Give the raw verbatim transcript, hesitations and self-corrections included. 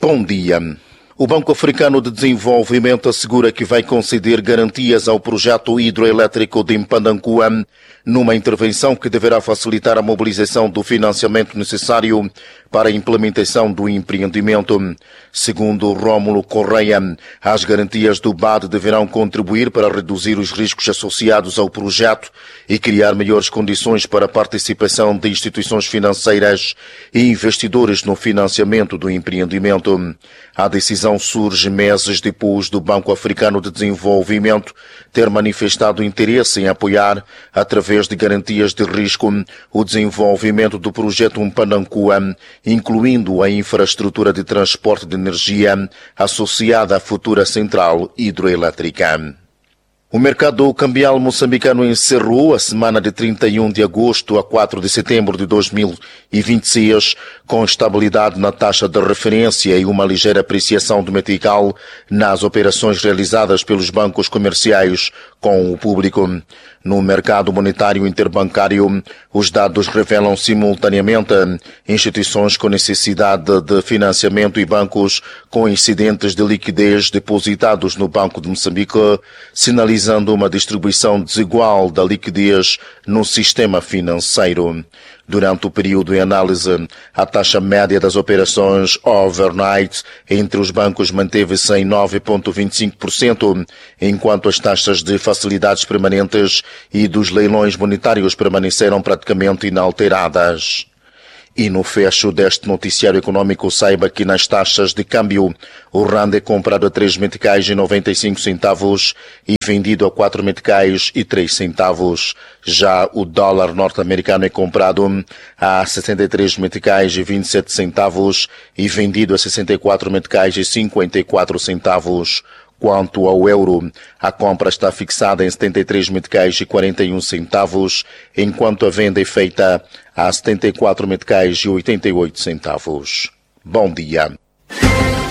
Bom dia. O Banco Africano de Desenvolvimento assegura que vai conceder garantias ao projeto hidroelétrico de Mpandancuã, numa intervenção que deverá facilitar a mobilização do financiamento necessário para a implementação do empreendimento. Segundo Rómulo Correia, as garantias do B A D deverão contribuir para reduzir os riscos associados ao projeto e criar melhores condições para a participação de instituições financeiras e investidores no financiamento do empreendimento. A decisão surge meses depois do Banco Africano de Desenvolvimento ter manifestado interesse em apoiar, através de garantias de risco, o desenvolvimento do projeto Mpandancuã, incluindo a infraestrutura de transporte de energia associada à futura central hidroelétrica. O mercado cambial moçambicano encerrou a semana de trinta e um de agosto a quatro de setembro de dois mil e vinte e seis com estabilidade na taxa de referência e uma ligeira apreciação do metical nas operações realizadas pelos bancos comerciais com o público. No mercado monetário interbancário, os dados revelam simultaneamente instituições com necessidade de financiamento e bancos com excedentes de liquidez depositados no Banco de Moçambique, sinalizando uma distribuição desigual da liquidez no sistema financeiro. Durante o período em análise, a taxa média das operações overnight entre os bancos manteve-se em nove vírgula vinte e cinco por cento, enquanto as taxas de facilidades permanentes e dos leilões monetários permaneceram praticamente inalteradas. E no fecho deste noticiário econômico, saiba que nas taxas de câmbio, o rand é comprado a três meticais e noventa e cinco centavos e vendido a quatro meticais e três centavos. Já o dólar norte-americano é comprado a sessenta e três meticais e vinte e sete centavos e vendido a sessenta e quatro meticais e cinquenta e quatro centavos. Quanto ao euro, a compra está fixada em setenta e três meticais e quarenta e um centavos, enquanto a venda é feita a setenta e quatro meticais e oitenta e oito centavos. Bom dia.